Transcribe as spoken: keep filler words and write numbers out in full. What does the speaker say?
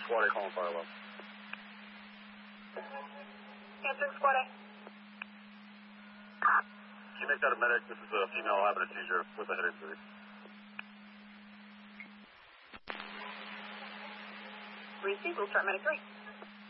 Squad A calling fire level. Answering Squad A. Can you make that a medic? This is a female having a seizure with a head injury. Receive, we'll start medic three.